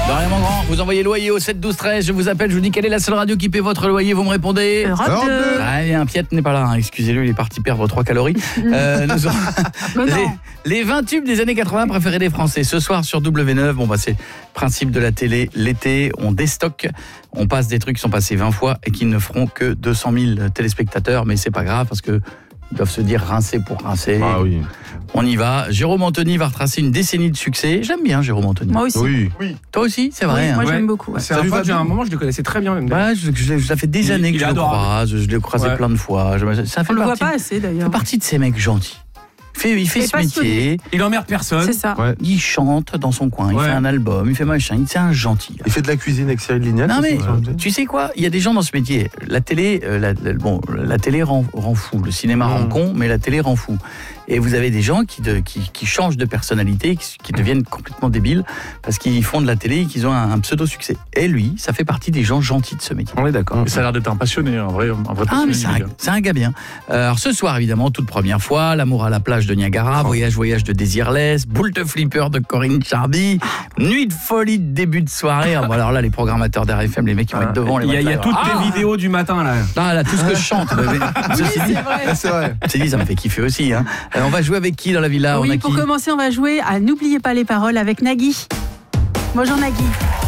De rien mon grand, vous envoyez loyer au 7 12 13, je vous appelle, je vous dis quelle est la seule radio qui paie votre loyer, vous me répondez Europe 2. Ah bien, Piet n'est pas là, hein. Excusez-le, il est parti perdre 3 calories. Nous aurons les 20 tubes des années 80 préférés des Français. Ce soir sur W9, bon bah c'est le principe de la télé, l'été, on déstocke, on passe des trucs qui sont passés 20 fois et qui ne feront que 200 000 téléspectateurs, mais c'est pas grave parce que ils doivent se dire rincer pour rincer. Ah oui. On y va. Jérôme Anthony va retracer une décennie de succès. J'aime bien Jérôme Anthony. Moi aussi. Oui. Toi aussi, c'est vrai. Moi hein. j'aime beaucoup. Ouais. C'est un pote, à un moment, je le connaissais très bien même. Ouais, ça fait des années que je le croise. Je l'ai croisé Ouais. plein de fois. Ça fait On le voit partie, pas assez fait d'ailleurs. partie de ces mecs gentils. Il fait Et ce passionné. métier. Il emmerde personne. C'est ça. Ouais. Il chante dans son coin. Il Ouais. fait un album. Il fait machin. C'est un gentil. Il fait de la cuisine avec Cyril Lignac. Non mais aussi. tu sais quoi, il y a des gens dans ce métier. La télé, la télé rend fou. Le cinéma rend con, mais la télé rend fou. Et vous avez des gens qui changent de personnalité, qui deviennent complètement débiles parce qu'ils font de la télé et qu'ils ont un pseudo succès. Et lui, ça fait partie des gens gentils de ce métier. On est d'accord. Mais ça a l'air d'être un passionné, un vrai Ah passionné. mais c'est un gars bien. Alors ce soir évidemment, toute première fois, l'amour à la plage de Niagara, voyage de Désirless, boule de flipper de Corinne Chardy, nuit de folie de début de soirée. Ah, bon, alors là les programmateurs d'RFM, les mecs qui vont être devant les Il y a toutes tes vidéos du matin là. Ah là, tout ce que je chante. Ceci dit, C'est vrai. ceci dit, ça me fait kiffer aussi. Hein. On va jouer avec qui dans la villa? On a Oui, qui? pour commencer, on va jouer à N'oubliez pas les paroles avec Nagui. Bonjour Nagui.